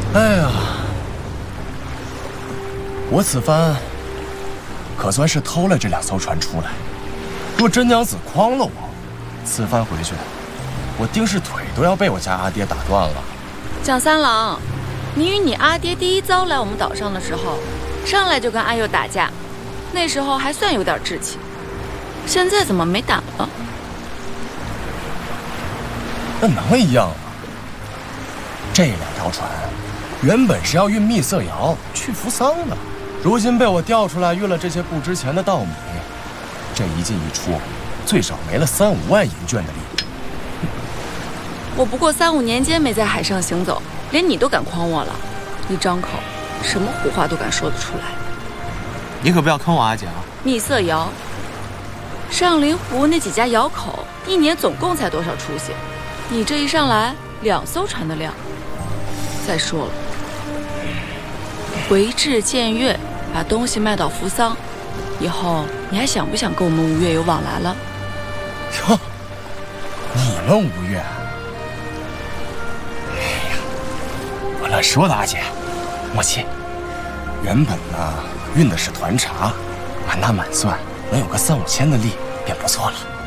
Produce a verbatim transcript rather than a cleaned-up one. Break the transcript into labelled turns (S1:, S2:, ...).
S1: 哎呀，我此番可算是偷了这两艘船出来。若真娘子诓了我，此番回去，我定是腿都要被我家阿爹打断了。
S2: 蒋三郎，你与你阿爹第一遭来我们岛上的时候，上来就跟阿佑打架，那时候还算有点志气，现在怎么没胆了？
S1: 那能一样吗？这两条船原本是要运蜜色瑶去扶桑的，如今被我调出来运了这些不值钱的稻米，这一进一出，最少没了三五万银绢的利。
S2: 我不过三五年间没在海上行走，连你都敢诓我了，一张口，什么胡话都敢说得出来。
S3: 你可不要坑我阿姐啊！
S2: 蜜色瑶，上林湖那几家窑口，一年总共才多少出息？你这一上来，两艘船的量。再说了，回至建岳，把东西卖到扶桑，以后你还想不想跟我们吴越有往来了？
S1: 哟，你们吴越？哎呀，我乱说的，阿姐，莫气。原本呢，运的是团茶，按那满算能有个三五千的利，便不错了。